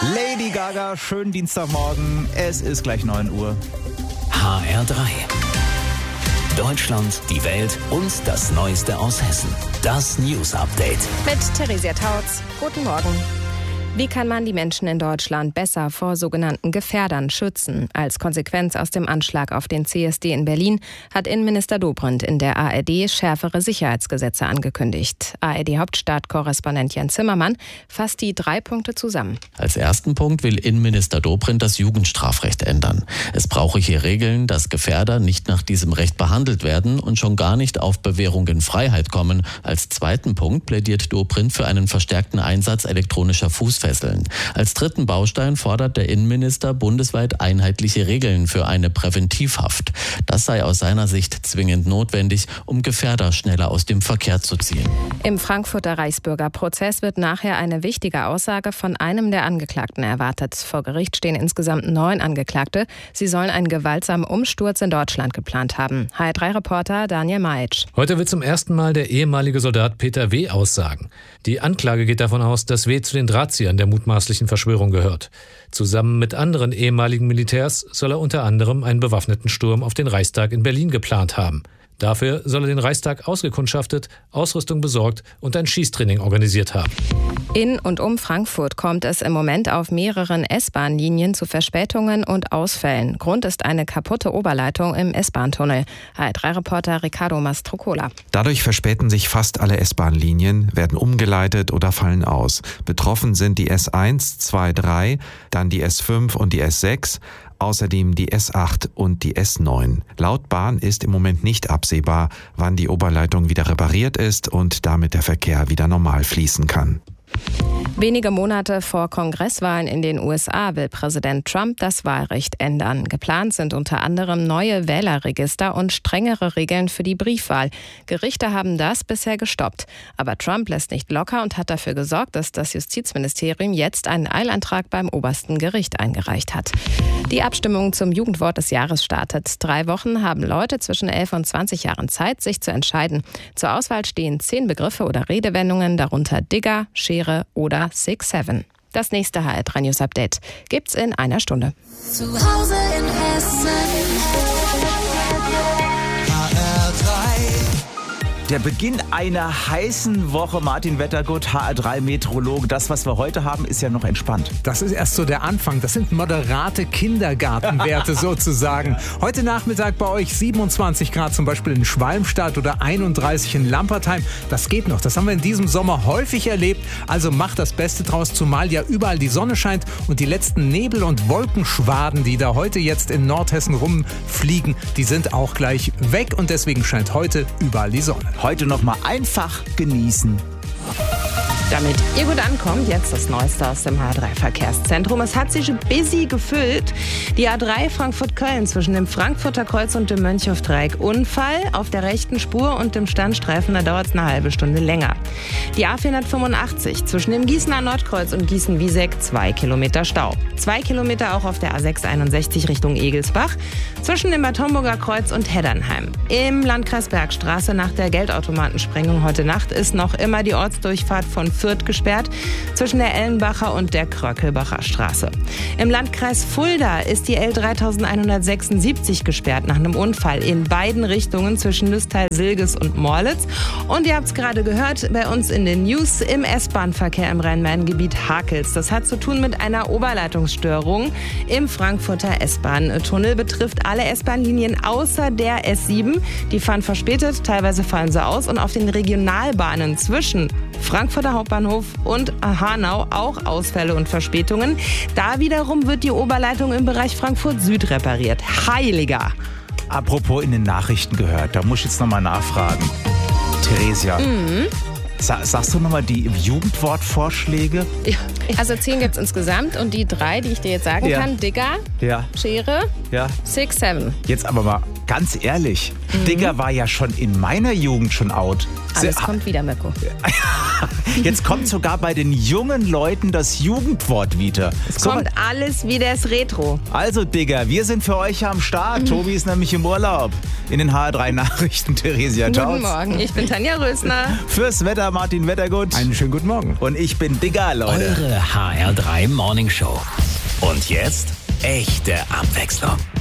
Lady Gaga, schönen Dienstagmorgen. Es ist gleich 9 Uhr. HR3. Deutschland, die Welt und das Neueste aus Hessen. Das News Update. Mit Theresia Tautz. Guten Morgen. Wie kann man die Menschen in Deutschland besser vor sogenannten Gefährdern schützen? Als Konsequenz aus dem Anschlag auf den CSD in Berlin hat Innenminister Dobrindt in der ARD schärfere Sicherheitsgesetze angekündigt. ARD-Hauptstadtkorrespondent Jan Zimmermann fasst die 3 Punkte zusammen. Als ersten Punkt will Innenminister Dobrindt das Jugendstrafrecht ändern. Es brauche hier Regeln, dass Gefährder nicht nach diesem Recht behandelt werden und schon gar nicht auf Bewährung in Freiheit kommen. Als zweiten Punkt plädiert Dobrindt für einen verstärkten Einsatz elektronischer Fußfesseln. Als dritten Baustein fordert der Innenminister bundesweit einheitliche Regeln für eine Präventivhaft. Das sei aus seiner Sicht zwingend notwendig, um Gefährder schneller aus dem Verkehr zu ziehen. Im Frankfurter Reichsbürgerprozess wird nachher eine wichtige Aussage von einem der Angeklagten erwartet. Vor Gericht stehen insgesamt 9 Angeklagte. Sie sollen einen gewaltsamen Umsturz in Deutschland geplant haben. HR3-Reporter Daniel Maitsch. Heute wird zum ersten Mal der ehemalige Soldat Peter W. aussagen. Die Anklage geht davon aus, dass W. zu den Drahtziehern der mutmaßlichen Verschwörung gehört. Zusammen mit anderen ehemaligen Militärs soll er unter anderem einen bewaffneten Sturm auf den Reichstag in Berlin geplant haben. Dafür soll er den Reichstag ausgekundschaftet, Ausrüstung besorgt und ein Schießtraining organisiert haben. In und um Frankfurt kommt es im Moment auf mehreren S-Bahn-Linien zu Verspätungen und Ausfällen. Grund ist eine kaputte Oberleitung im S-Bahn-Tunnel. HR3-Reporter Ricardo Mastrocola. Dadurch verspäten sich fast alle S-Bahn-Linien, werden umgeleitet oder fallen aus. Betroffen sind die S1, 2, 3, dann die S5 und die S6. Außerdem die S8 und die S9. Laut Bahn ist im Moment nicht absehbar, wann die Oberleitung wieder repariert ist und damit der Verkehr wieder normal fließen kann. Wenige Monate vor Kongresswahlen in den USA will Präsident Trump das Wahlrecht ändern. Geplant sind unter anderem neue Wählerregister und strengere Regeln für die Briefwahl. Gerichte haben das bisher gestoppt. Aber Trump lässt nicht locker und hat dafür gesorgt, dass das Justizministerium jetzt einen Eilantrag beim obersten Gericht eingereicht hat. Die Abstimmung zum Jugendwort des Jahres startet. 3 Wochen haben Leute zwischen 11 und 20 Jahren Zeit, sich zu entscheiden. Zur Auswahl stehen 10 Begriffe oder Redewendungen, darunter Digger, Schere oder 6-7. Das nächste HR3 News Update gibt's in einer Stunde. Zu Hause in Hessen. Der Beginn einer heißen Woche. Martin Wettergut, HR3-Meteorologe. Das, was wir heute haben, ist ja noch entspannt. Das ist erst so der Anfang. Das sind moderate Kindergartenwerte sozusagen. Heute Nachmittag bei euch 27 Grad zum Beispiel in Schwalmstadt oder 31 in Lampertheim. Das geht noch. Das haben wir in diesem Sommer häufig erlebt. Also macht das Beste draus, zumal ja überall die Sonne scheint und die letzten Nebel- und Wolkenschwaden, die da heute jetzt in Nordhessen rumfliegen, die sind auch gleich weg und deswegen scheint heute überall die Sonne. Heute noch mal einfach genießen. Damit ihr gut ankommt, jetzt das Neueste aus dem H3-Verkehrszentrum. Es hat sich busy gefüllt. Die A3 Frankfurt-Köln zwischen dem Frankfurter Kreuz und dem Mönchhofdreieck. Unfall auf der rechten Spur und dem Standstreifen, da dauert es eine halbe Stunde länger. Die A485 zwischen dem Gießener Nordkreuz und Gießen-Wieseck 2 Kilometer Stau. 2 Kilometer auch auf der A661 Richtung Egelsbach zwischen dem Bad Homburger Kreuz und Heddernheim. Im Landkreis Bergstraße nach der Geldautomatensprengung heute Nacht ist noch immer die Ortsdurchfahrt von Fürth gesperrt, zwischen der Ellenbacher und der Kröckelbacher Straße. Im Landkreis Fulda ist die L3176 gesperrt nach einem Unfall in beiden Richtungen zwischen Lüstheil-Silges und Morlitz. Und ihr habt es gerade gehört, bei uns in den News im S-Bahn-Verkehr im Rhein-Main-Gebiet Hakels. Das hat zu tun mit einer Oberleitungsstörung im Frankfurter S-Bahn-Tunnel. Betrifft alle S-Bahn-Linien außer der S7. Die fahren verspätet, teilweise fallen sie aus. Und auf den Regionalbahnen zwischen Frankfurter Hauptbahnhof und Hanau auch Ausfälle und Verspätungen. Da wiederum wird die Oberleitung im Bereich Frankfurt Süd repariert. Heiliger! Apropos in den Nachrichten gehört, da muss ich jetzt nochmal nachfragen. Theresia, sagst du nochmal die Jugendwortvorschläge? Ja, also 10 gibt es insgesamt und die 3, die ich dir jetzt sagen kann, Digger, Schere, 6-7. Jetzt aber mal ganz ehrlich, Digger war ja schon in meiner Jugend schon out. Alles kommt wieder, Mirko. Jetzt kommt sogar bei den jungen Leuten das Jugendwort wieder. Es kommt alles wieder das Retro. Also Digger, wir sind für euch am Start. Tobi ist nämlich im Urlaub. In den HR3 Nachrichten, Theresia Tautz. Guten Morgen, ich bin Tanja Rösner. Fürs Wetter da Martin Wettergut. Einen schönen guten Morgen. Und ich bin Digger, Leute. Eure HR3 Morning Show. Und jetzt echte Abwechslung.